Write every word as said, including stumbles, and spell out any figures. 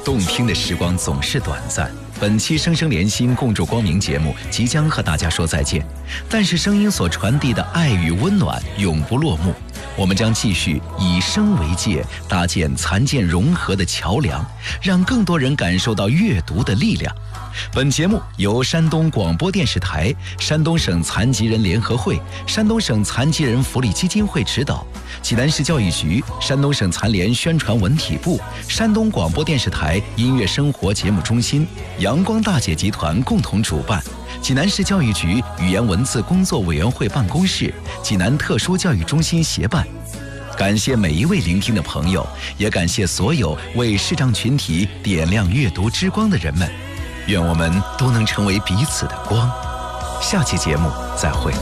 动听的时光总是短暂。本期生生连心共筑光明节目即将和大家说再见，但是声音所传递的爱与温暖永不落幕。我们将继续以声为界，搭建残健融合的桥梁，让更多人感受到阅读的力量。本节目由山东广播电视台、山东省残疾人联合会、山东省残疾人福利基金会指导，济南市教育局、山东省残联宣传文体部、山东广播电视台音乐生活节目中心、阳光大姐集团共同主办，济南市教育局语言文字工作委员会办公室、济南特殊教育中心协办。感谢每一位聆听的朋友，也感谢所有为视障群体点亮阅读之光的人们。愿我们都能成为彼此的光。下期节目再会。